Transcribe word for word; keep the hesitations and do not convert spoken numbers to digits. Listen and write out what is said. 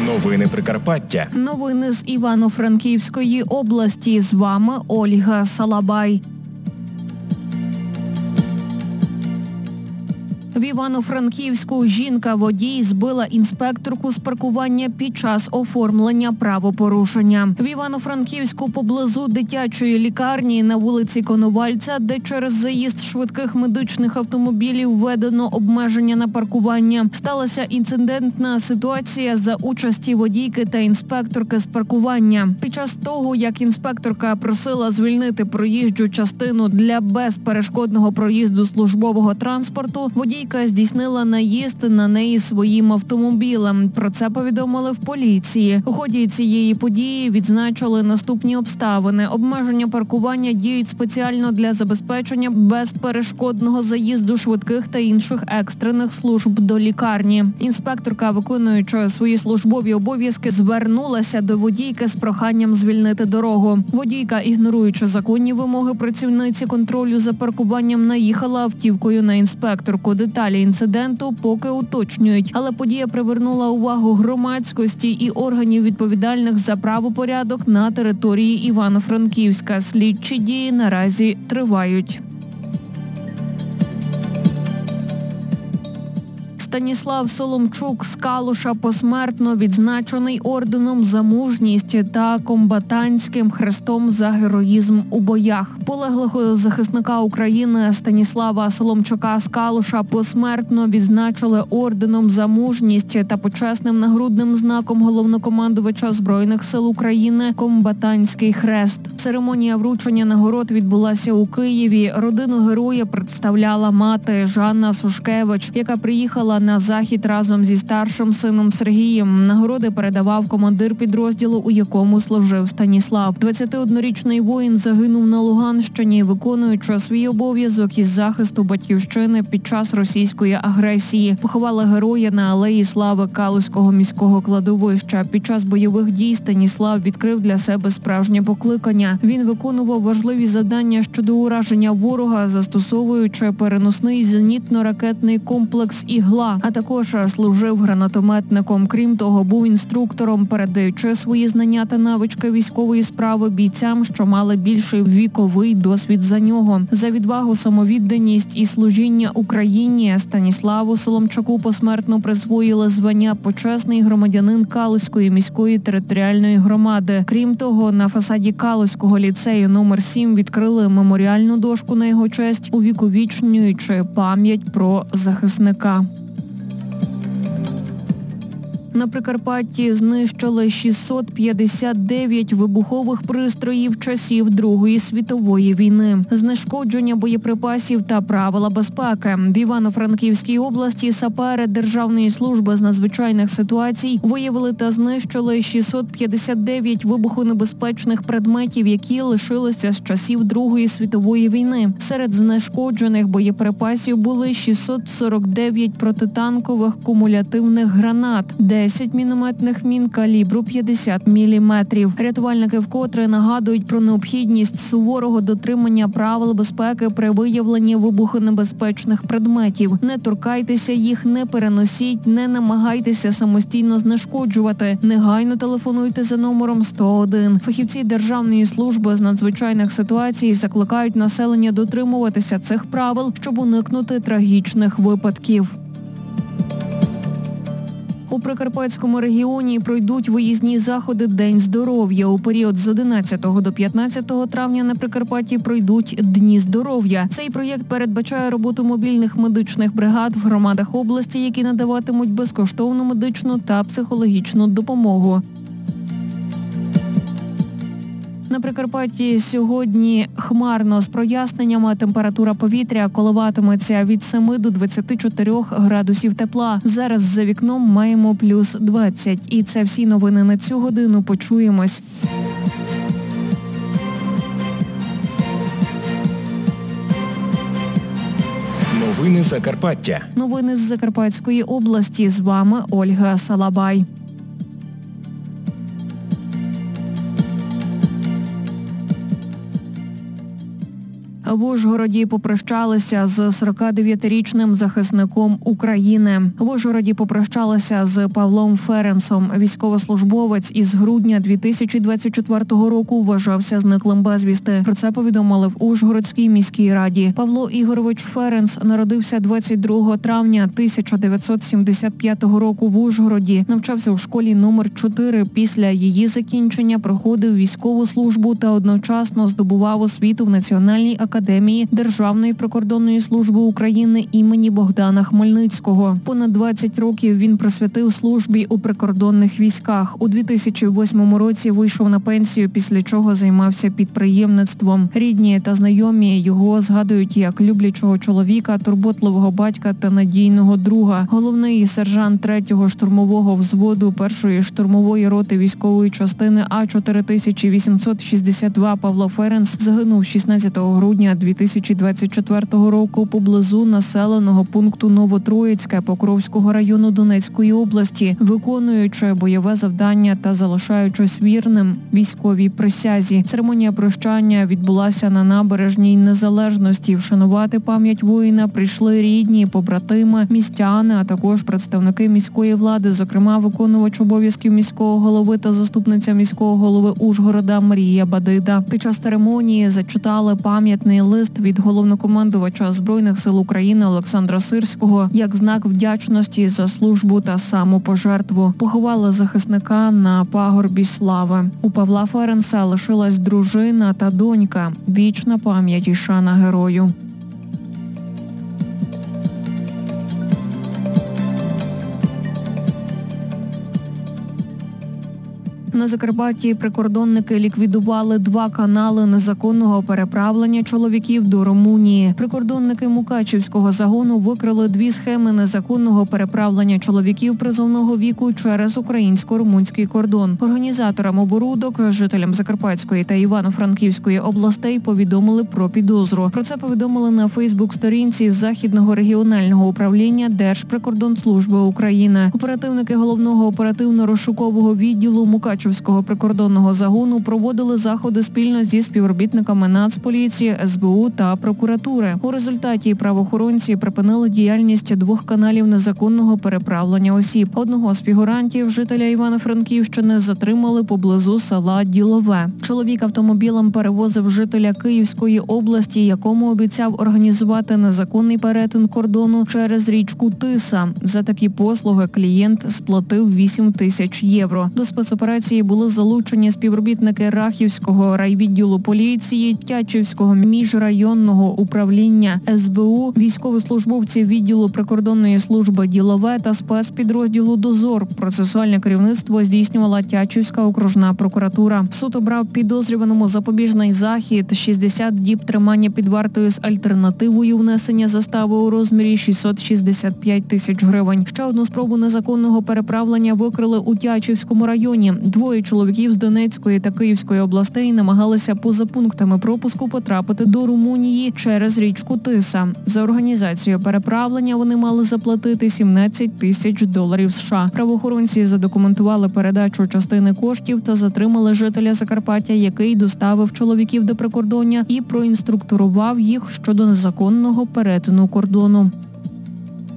Новини Прикарпаття. Новини з Івано-Франківської області. З вами Ольга Салабай. В Івано-Франківську жінка-водій збила інспекторку з паркування під час оформлення правопорушення. В Івано-Франківську поблизу дитячої лікарні на вулиці Коновальця, де через заїзд швидких медичних автомобілів введено обмеження на паркування, сталася інцидентна ситуація за участі водійки та інспекторки з паркування. Під час того, як інспекторка просила звільнити проїжджу частину для безперешкодного проїзду службового транспорту, водійка здійснила наїзд на неї своїм автомобілем. Про це повідомили в поліції. У ході цієї події відзначили наступні обставини. Обмеження паркування діють спеціально для забезпечення безперешкодного заїзду швидких та інших екстрених служб до лікарні. Інспекторка, виконуючи свої службові обов'язки, звернулася до водійки з проханням звільнити дорогу. Водійка, ігноруючи законні вимоги працівниці контролю за паркуванням, наїхала автівкою на інспекторку. Деталі інциденту поки уточнюють, але подія привернула увагу громадськості і органів, відповідальних за правопорядок на території Івано-Франківська. Слідчі дії наразі тривають. Станіслав Соломчук з Калуша посмертно відзначений орденом за мужність та комбатантським хрестом за героїзм у боях. Полеглого захисника України Станіслава Соломчука з Калуша посмертно відзначили орденом за мужність та почесним нагрудним знаком головнокомандувача Збройних сил України комбатантський хрест. Церемонія вручення нагород відбулася у Києві. Родину героя представляла мати Жанна Сушкевич, яка приїхала на захід разом зі старшим сином Сергієм. Нагороди передавав командир підрозділу, у якому служив Станіслав. двадцятиоднорічний воїн загинув на Луганщині, виконуючи свій обов'язок із захисту батьківщини під час російської агресії. Поховали героя на алеї Слави Калузького міського кладовища. Під час бойових дій Станіслав відкрив для себе справжнє покликання. Він виконував важливі завдання щодо ураження ворога, застосовуючи переносний зенітно-ракетний комплекс «Ігла», а також служив гранатометником. Крім того, був інструктором, передаючи свої знання та навички військової справи бійцям, що мали більший віковий досвід за нього. За відвагу, самовідданість і служіння Україні Станіславу Соломчуку посмертно присвоїли звання «Почесний громадянин Калузької міської територіальної громади». Крім того, на фасаді Калузького ліцею номер сім відкрили меморіальну дошку на його честь, увіковічнюючи пам'ять про захисника. На Прикарпатті знищили шістсот п'ятдесят дев'ять вибухових пристроїв часів Другої світової війни. Знешкодження боєприпасів та правила безпеки. В Івано-Франківській області сапери Державної служби з надзвичайних ситуацій виявили та знищили шістсот п'ятдесят дев'ять вибухонебезпечних предметів, які лишилися з часів Другої світової війни. Серед знешкоджених боєприпасів були шістсот сорок дев'ять протитанкових кумулятивних гранат, десять мінометних мін калібру п'ятдесят міліметрів. Рятувальники вкотре нагадують про необхідність суворого дотримання правил безпеки при виявленні вибухонебезпечних предметів. Не торкайтеся їх, не переносіть, не намагайтеся самостійно знешкоджувати. Негайно телефонуйте за номером сто один. Фахівці Державної служби з надзвичайних ситуацій закликають населення дотримуватися цих правил, щоб уникнути трагічних випадків. У Прикарпатському регіоні пройдуть виїзні заходи «День здоров'я». У період з одинадцятого до п'ятнадцятого травня на Прикарпатті пройдуть «Дні здоров'я». Цей проєкт передбачає роботу мобільних медичних бригад в громадах області, які надаватимуть безкоштовну медичну та психологічну допомогу. На Прикарпатті сьогодні хмарно з проясненнями. Температура повітря коливатиметься від семи до двадцяти чотирьох градусів тепла. Зараз за вікном маємо плюс двадцять. І це всі новини на цю годину. Почуємось. Новини Закарпаття. Новини з Закарпатської області. З вами Ольга Салабай. В Ужгороді попрощалися з сорокадев'ятирічним захисником України. В Ужгороді попрощалися з Павлом Ференсом. Військовослужбовець із грудня дві тисячі двадцять четвертого року вважався зниклим безвісти. Про це повідомили в Ужгородській міській раді. Павло Ігорович Ференс народився двадцять другого травня тисяча дев'ятсот сімдесят п'ятого року в Ужгороді. Навчався у школі номер чотири. Після її закінчення проходив військову службу та одночасно здобував освіту в Національній академії Державної прикордонної служби України імені Богдана Хмельницького. Понад двадцять років він присвятив службі у прикордонних військах. У дві тисячі восьмому році вийшов на пенсію, після чого займався підприємництвом. Рідні та знайомі його згадують як люблячого чоловіка, турботливого батька та надійного друга. Головний сержант третього штурмового взводу першої штурмової роти військової частини А чотири тисячі вісімсот шістдесят два Павло Ференс загинув шістнадцятого грудня дві тисячі двадцять четвертого року поблизу населеного пункту Новотроїцьке Покровського району Донецької області, виконуючи бойове завдання та залишаючись вірним військовій присязі. Церемонія прощання відбулася на набережній Незалежності. Вшанувати пам'ять воїна прийшли рідні, побратими, містяни, а також представники міської влади, зокрема виконувач обов'язків міського голови та заступниця міського голови Ужгорода Марія Бадида. Під час церемонії зачитали пам'ятний лист від головнокомандувача Збройних сил України Олександра Сирського як знак вдячності за службу та самопожертву. Поховали захисника на пагорбі слави. У Павла Ференса лишилась дружина та донька. Вічна пам'ять і шана герою. На Закарпатті прикордонники ліквідували два канали незаконного переправлення чоловіків до Румунії. Прикордонники Мукачівського загону викрили дві схеми незаконного переправлення чоловіків призовного віку через українсько-румунський кордон. Організаторам оборудок, жителям Закарпатської та Івано-Франківської областей повідомили про підозру. Про це повідомили на Фейсбук-сторінці Західного регіонального управління Держприкордонслужби України. Оперативники головного оперативно-розшукового відділу Мукачівського Мукачівського прикордонного загону проводили заходи спільно зі співробітниками Нацполіції, ес бе у та прокуратури. У результаті правоохоронці припинили діяльність двох каналів незаконного переправлення осіб. Одного з фігурантів, жителя Івано-Франківщини, затримали поблизу села Ділове. Чоловік автомобілем перевозив жителя Київської області, якому обіцяв організувати незаконний перетин кордону через річку Тиса. За такі послуги клієнт сплатив вісім тисяч євро. До спецоперації були залучені співробітники Рахівського райвідділу поліції, Тячівського міжрайонного управління ес бе у, військовослужбовці відділу прикордонної служби Ділове та спецпідрозділу «Дозор». Процесуальне керівництво здійснювала Тячівська окружна прокуратура. Суд обрав підозрюваному запобіжний захід – шістдесят діб тримання під вартою з альтернативою внесення застави у розмірі шістсот шістдесят п'ять тисяч гривень. Ще одну спробу незаконного переправлення викрили у Тячівському районі. Двоє чоловіків з Донецької та Київської областей намагалися поза пунктами пропуску потрапити до Румунії через річку Тиса. За організацію переправлення вони мали заплатити сімнадцять тисяч доларів США. Правоохоронці задокументували передачу частини коштів та затримали жителя Закарпаття, який доставив чоловіків до прикордоння і проінструктурував їх щодо незаконного перетину кордону.